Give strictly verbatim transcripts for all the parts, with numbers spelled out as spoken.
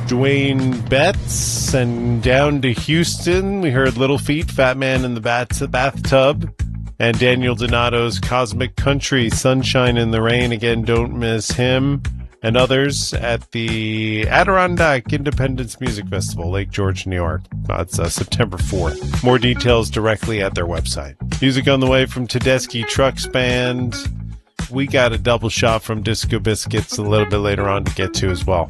Dwayne Betts. And down to Houston, we heard Little Feat, Fat Man in the Bat- Bathtub. And Daniel Donato's Cosmic Country, Sunshine in the Rain. Again, don't miss him. And others at the Adirondack Independence Music Festival, Lake George, New York. Uh, it's uh, September fourth. More details directly at their website. Music on the way from Tedeschi Trucks Band. We got a double shot from Disco Biscuits a little bit later on to get to as well.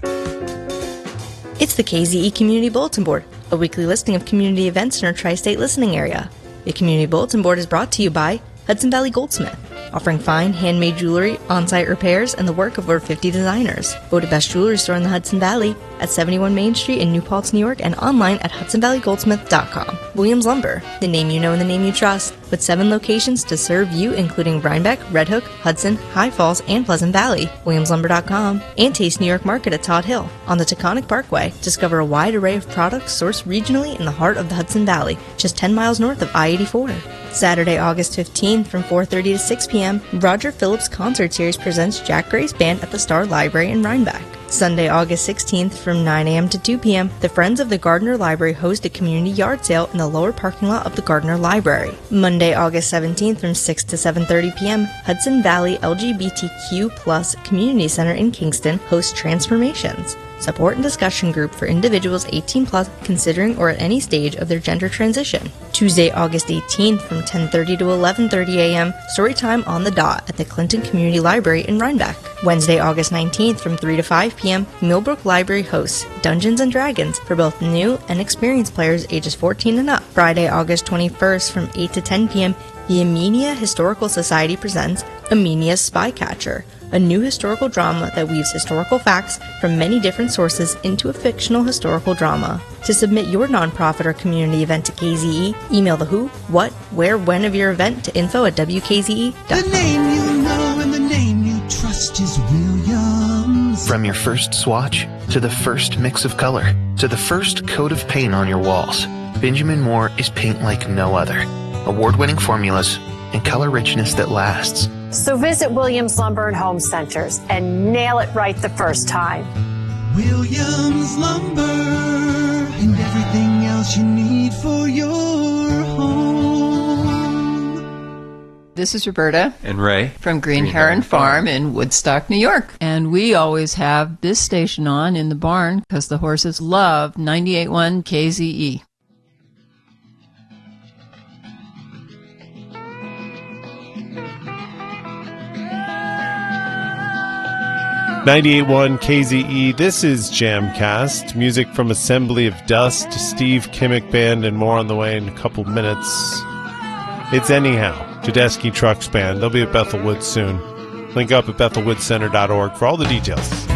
It's the K Z E Community Bulletin Board, a weekly listing of community events in our tri-state listening area. The Community Bulletin Board is brought to you by Hudson Valley Goldsmith, offering fine handmade jewelry, on-site repairs, and the work of over fifty designers. Voted best jewelry store in the Hudson Valley at seventy-one Main Street in New Paltz, New York, and online at hudson valley goldsmith dot com. Williams Lumber, the name you know and the name you trust, with seven locations to serve you, including Rhinebeck, Red Hook, Hudson, High Falls, and Pleasant Valley. williams lumber dot com, and Taste New York Market at Todd Hill on the Taconic Parkway. Discover a wide array of products sourced regionally in the heart of the Hudson Valley, just ten miles north of I eighty-four. Saturday, August fifteenth from four thirty to six p.m., Roger Phillips Concert Series presents Jack Gray's Band at the Star Library in Rhinebeck. Sunday, August sixteenth from nine a.m. to two p.m., the Friends of the Gardner Library host a community yard sale in the lower parking lot of the Gardner Library. Monday, August seventeenth from six to seven thirty p.m., Hudson Valley L G B T Q plus Community Center in Kingston hosts Transformations, support and discussion group for individuals eighteen plus considering or at any stage of their gender transition. Tuesday, August eighteenth from ten thirty to eleven thirty a.m., Storytime on the Dot at the Clinton Community Library in Rhinebeck. Wednesday, August nineteenth from three to five p.m., Millbrook Library hosts Dungeons and Dragons for both new and experienced players ages fourteen and up. Friday, August twenty-first from eight to ten p.m., the Armenia Historical Society presents Armenia's Spycatcher, a new historical drama that weaves historical facts from many different sources into a fictional historical drama. To submit your nonprofit or community event to K Z E, email the who, what, where, when of your event to info at w k z e dot com. The name you know and the name you trust is Williams. From your first swatch, to the first mix of color, to the first coat of paint on your walls, Benjamin Moore is paint like no other. Award-winning formulas and color richness that lasts. So visit Williams Lumber and Home Centers and nail it right the first time. Williams Lumber and everything else you need for your home. This is Roberta and Ray from Green, Green Heron, Heron Farm. Farm in Woodstock, New York. And we always have this station on in the barn because the horses love ninety-eight point one K Z E. ninety-eight point one K Z E, this is Jamcast. Music from Assembly of Dust, Steve Kimmick Band, and more on the way in a couple minutes. It's Anyhow, Tedeschi Trucks Band. They'll be at Bethel Woods soon. Link up at bethel woods center dot org for all the details.